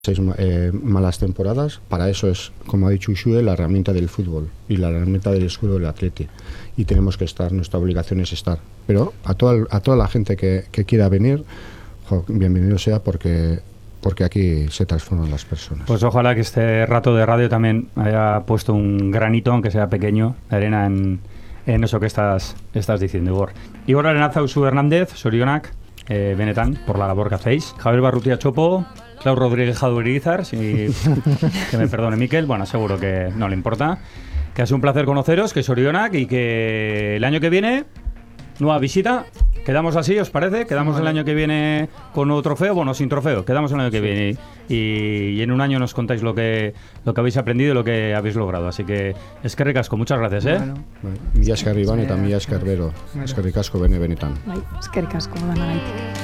malas temporadas. Para eso es, como ha dicho Uxue, la herramienta del fútbol y la herramienta del escudo del Atleti. Y tenemos que estar, nuestra obligación es estar. Pero a toda la gente que quiera venir, bienvenido sea, porque aquí se transforman las personas. Pues ojalá que este rato de radio también haya puesto un granito, aunque sea pequeño, de arena en eso que estás diciendo, Igor. Igor Arenaza, Uxue Hernández, sorionak, benetan, por la labor que hacéis. Javier Barrutia Chopo, Clau Rodríguez Jadurizar, que me perdone Miquel, bueno, seguro que no le importa. Que ha sido un placer conoceros, que sorionak, y que el año que viene, nueva visita. Quedamos así, ¿os parece? Quedamos el año que viene con nuevo trofeo, bueno, sin trofeo, quedamos el año que viene y en un año nos contáis lo que habéis aprendido y lo que habéis logrado. Así que eskerrik asko, muchas gracias, ¿eh? Mila esker Iban eta mila esker Bero. Eskerrik asko benetan. Eskerrik asko, danagaitik.